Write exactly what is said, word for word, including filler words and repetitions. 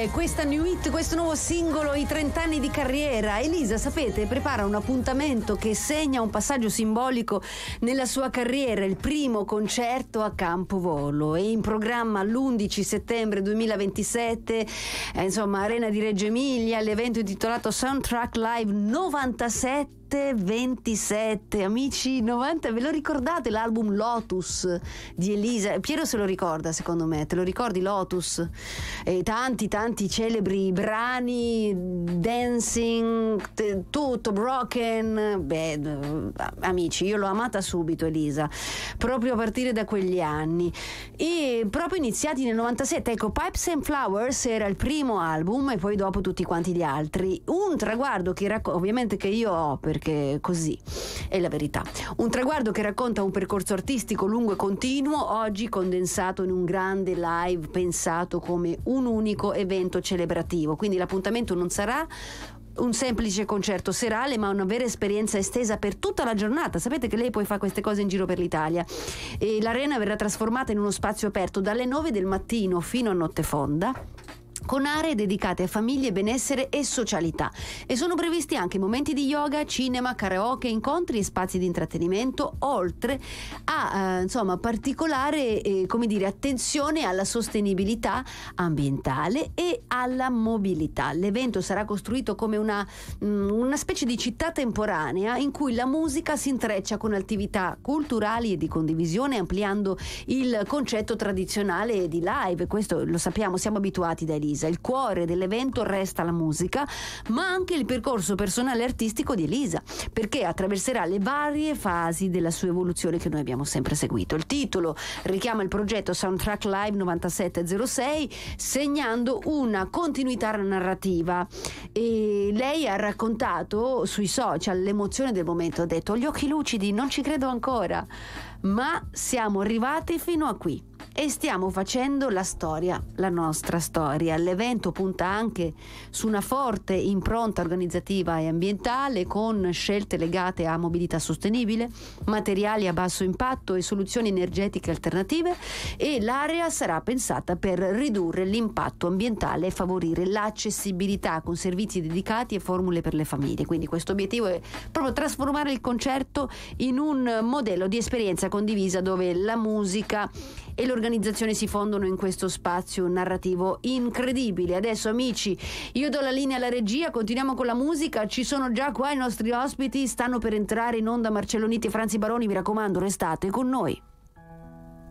è questa new hit, questo nuovo singolo, i trenta anni di carriera. Elisa, sapete, prepara un appuntamento che segna un passaggio simbolico nella sua carriera, il primo concerto a Campovolo. È in programma l'undici settembre duemilaventisette, eh, insomma, Arena di Reggio Emilia, l'evento intitolato Soundtrack Live novantasette ventisette. Amici, novanta, ve lo ricordate l'album Lotus di Elisa? Piero se lo ricorda, secondo me. Te lo ricordi Lotus? E tanti tanti celebri brani, Dancing, t- tutto Broken. Beh, amici, io l'ho amata subito Elisa, proprio a partire da quegli anni, e proprio iniziati nel novantasette. Ecco, Pipes and Flowers era il primo album e poi dopo tutti quanti gli altri. Un traguardo che racconta, ovviamente, che io ho, perché così è la verità, un traguardo che racconta un percorso artistico lungo e continuo, oggi condensato in un grande live pensato come un unico evento celebrativo. Quindi l'appuntamento non sarà un semplice concerto serale, ma una vera esperienza estesa per tutta la giornata. Sapete che lei poi fa queste cose in giro per l'Italia, e l'arena verrà trasformata in uno spazio aperto dalle nove del mattino fino a notte fonda, con aree dedicate a famiglie, benessere e socialità, e sono previsti anche momenti di yoga, cinema, karaoke, incontri e spazi di intrattenimento, oltre a eh, insomma particolare eh, come dire attenzione alla sostenibilità ambientale e alla mobilità. L'evento sarà costruito come una, mh, una specie di città temporanea in cui la musica si intreccia con attività culturali e di condivisione, ampliando il concetto tradizionale di live. Questo lo sappiamo, siamo abituati da Elisa. Il cuore dell'evento resta la musica, ma anche il percorso personale e artistico di Elisa, perché attraverserà le varie fasi della sua evoluzione che noi abbiamo sempre seguito. Il titolo richiama il progetto Soundtrack Live novantasette zero sei, segnando una continuità narrativa. E lei ha raccontato sui social l'emozione del momento, ha detto: ho gli occhi lucidi, non ci credo ancora, ma siamo arrivati fino a qui e stiamo facendo la storia, la nostra storia. L'evento punta anche su una forte impronta organizzativa e ambientale, con scelte legate a mobilità sostenibile, materiali a basso impatto e soluzioni energetiche alternative, e l'area sarà pensata per ridurre l'impatto ambientale e favorire l'accessibilità con servizi dedicati e formule per le famiglie. Quindi questo obiettivo è proprio trasformare il concerto in un modello di esperienza condivisa, dove la musica e l'organizzazione si fondono in questo spazio narrativo incredibile. Adesso, amici, io do la linea alla regia, continuiamo con la musica. Ci sono già qua i nostri ospiti, stanno per entrare in onda Marcello Nitti e Franzi Baroni. Mi raccomando, restate con noi.